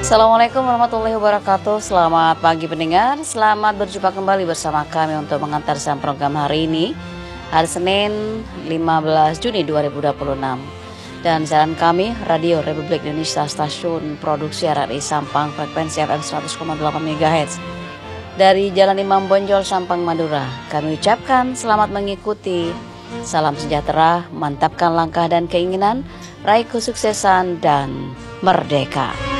Assalamualaikum warahmatullahi wabarakatuh. Selamat pagi pendengar. Selamat berjumpa kembali bersama kami untuk mengantarkan program hari ini, hari Senin 15 Juni 2026. Dan siaran kami Radio Republik Indonesia, stasiun produksi RRI Sampang, frekuensi FM 100,8 MHz dari Jalan Imam Bonjol, Sampang, Madura. Kami ucapkan selamat mengikuti. Salam sejahtera, mantapkan langkah dan keinginan, raih kesuksesan dan merdeka.